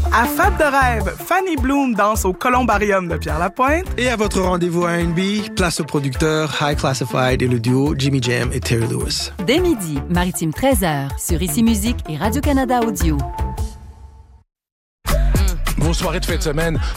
À Fab de rêve, Fanny Bloom danse au Columbarium de Pierre-Lapointe. Et à votre rendez-vous à R&B, place au producteur High Classified et le duo Jimmy Jam et Terry Lewis. Dès midi, Maritime 13h, sur Ici Musique et Radio-Canada Audio. Vos soirées de fin de semaine